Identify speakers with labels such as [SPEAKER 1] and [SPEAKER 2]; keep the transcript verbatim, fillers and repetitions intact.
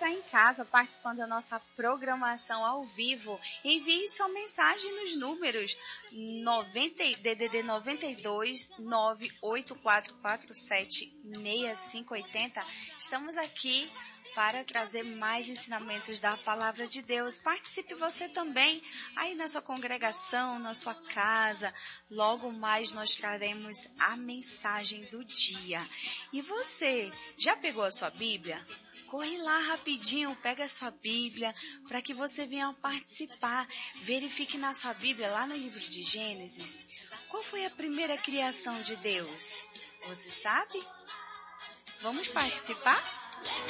[SPEAKER 1] está em casa participando da nossa programação ao vivo, envie sua mensagem nos números noventa, D D D noventa e dois, nove oito quatro quatro sete, seis cinco oito zero. Estamos aqui para trazer mais ensinamentos da Palavra de Deus. Participe você também aí na sua congregação, na sua casa. Logo mais nós traremos a mensagem do dia. E você, já pegou a sua Bíblia? Corre lá rapidinho, pega a sua Bíblia para que você venha participar. Verifique na sua Bíblia, lá no livro de Gênesis, qual foi a primeira criação de Deus? Você sabe? Vamos participar?